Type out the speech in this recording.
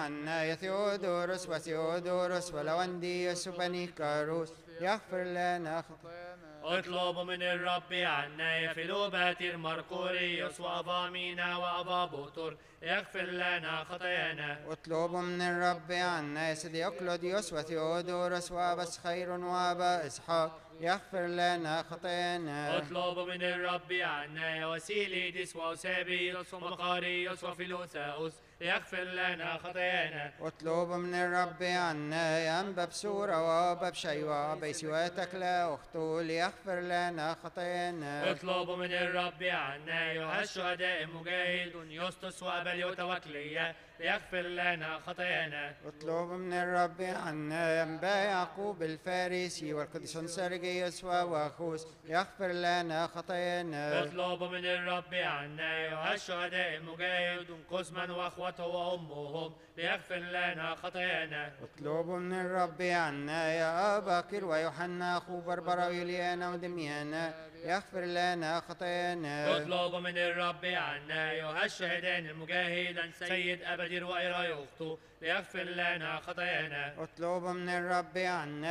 عنا يا ثيودوروس وثيودوروس ولونديوس وبنيكاروس يغفر لنا خطايانا. اطلبوا من الرب عنا يا فيلوباتير مرقوريوس وأبامينا وأبا بوتور يغفر لنا خطايانا. اطلبوا من الرب عنا يا سيدي أكلوديوس وثيودوروس وأبس خير وأبا إسحاق يغفر لنا خطايانا. اطلبوا من الرب عنا يا وسيليدس وأوسابيوس ومقاريوس وفيلوثاوس يغفر لنا خطايانا. اطلبوا من الرب عنا يا أنبا بسورة وأبا بشيوة بيسواتك لا أختو ليغفر لنا خطايانا. اطلبوا من الرب عنا يا الشهداء مجاهد يسطس وأبليوت وكلية ليغفر لنا خطايانا. اطلبوا من الرب عنا يا أنبا يعقوب الفارسي والقديس سرجيوس وواخوس يغفر لنا خطايانا. اطلبوا من الرب عنا يا الشهداء مجاهد قسما واخوته وامهم ليغفر لنا خطايانا. اطلبوا من الرب عنا يا باكر ويوحنا اخو بربرا ويليانا ودميانا يغفر لنا خطايانا. اطلبوا من الرب عنا يا الشهدان المجاهدان سيد ابدير وايرا يخطو ليغفر لنا خطايانا. اطلبوا من الرب عنا